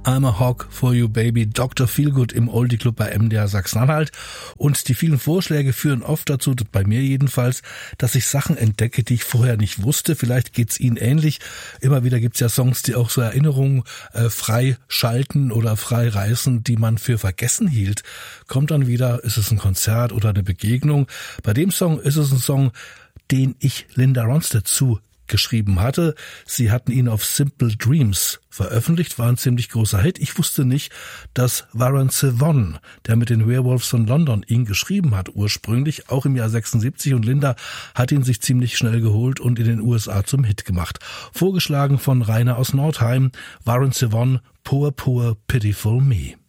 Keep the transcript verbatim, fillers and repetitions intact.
I'm a Hawk for You Baby, Doktor Feelgood im Oldie Club bei M D R Sachsen-Anhalt. Und die vielen Vorschläge führen oft dazu, bei mir jedenfalls, dass ich Sachen entdecke, die ich vorher nicht wusste. Vielleicht geht's Ihnen ähnlich. Immer wieder gibt's ja Songs, die auch so Erinnerungen äh, frei schalten oder frei reißen, die man für vergessen hielt. Kommt dann wieder, ist es ein Konzert oder eine Begegnung. Bei dem Song ist es ein Song, den ich Linda Ronstadt zu geschrieben hatte. Sie hatten ihn auf Simple Dreams veröffentlicht, war ein ziemlich großer Hit. Ich wusste nicht, dass Warren Zevon, der mit den Werewolves von London ihn geschrieben hat, ursprünglich, auch im Jahr sechsundsiebzig, und Linda hat ihn sich ziemlich schnell geholt und in den U S A zum Hit gemacht. Vorgeschlagen von Rainer aus Nordheim, Warren Zevon, Poor, Poor, Pitiful Me.